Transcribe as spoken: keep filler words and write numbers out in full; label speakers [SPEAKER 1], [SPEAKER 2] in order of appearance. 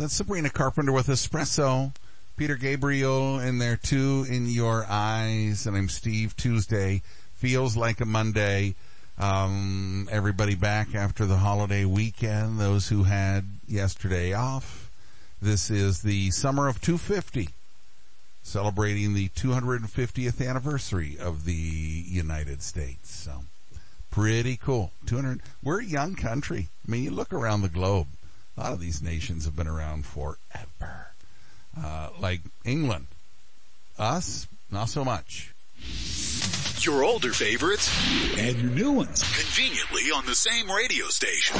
[SPEAKER 1] That's Sabrina Carpenter with Espresso. Peter Gabriel in there too, In Your Eyes. And I'm Steve. Tuesday feels like a Monday. Um, everybody back after the holiday weekend. Those who had yesterday off. This is the summer of two fifty. Celebrating the two hundred fiftieth anniversary of the United States. So, pretty cool. two hundred, we're a young country. I mean, you look around the globe. A lot of these nations have been around forever. Uh, like England. Us, not so much.
[SPEAKER 2] Your older favorites
[SPEAKER 3] and your new ones.
[SPEAKER 2] Conveniently on the same radio station.